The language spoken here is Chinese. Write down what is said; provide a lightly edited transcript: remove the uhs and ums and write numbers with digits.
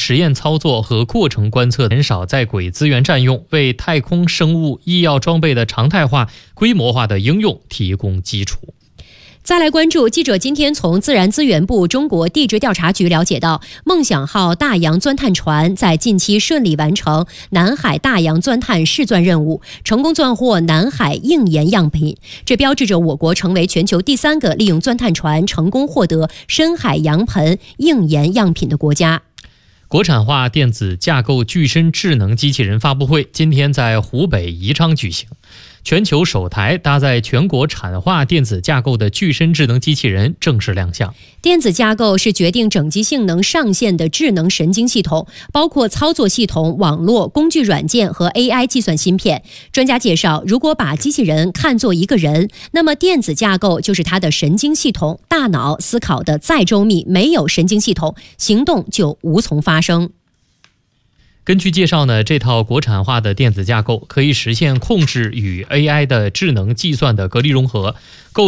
实验操作和过程观测，减少在轨资源占用，为太空生物医药装备的常态化、规模化的应用提供基础。 再来关注，记者今天从自然资源部中国地质调查局了解到，梦想号大洋钻探船在近期顺利完成南海大洋钻探试钻任务，成功钻获南海硬盐样品，这标志着我国成为全球第3个利用钻探船成功获得深海洋盆硬盐样品的国家。 国产化电子架构具身智能机器人发布会今天在湖北宜昌举行，全球首台搭载全国产化电子架构的具身智能机器人正式亮相。 电子架构是决定整机性能上限的智能神经系统，包括操作系统、网络、工具软件和 AI 计算芯片。专家介绍，如果把机器人看作一个人，那么电子架构就是它的神经系统，大脑思考的再周密，没有神经系统，行动就无从发生。 根据介绍呢，这套国产化的电子架构可以实现控制与 AI 的智能计算的隔离融合，